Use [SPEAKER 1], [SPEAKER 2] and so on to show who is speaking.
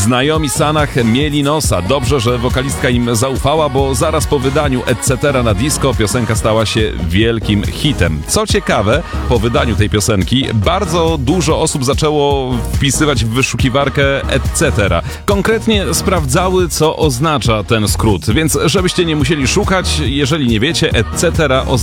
[SPEAKER 1] Znajomi Sanach mieli nosa. Dobrze, że wokalistka im zaufała, bo zaraz po wydaniu Etc. na disco piosenka stała się wielkim hitem. Co ciekawe, po wydaniu tej piosenki bardzo dużo osób zaczęło wpisywać w wyszukiwarkę Etc. Konkretnie sprawdzały, co oznacza ten skrót, więc żebyście nie musieli szukać, jeżeli nie wiecie, Etc. oznacza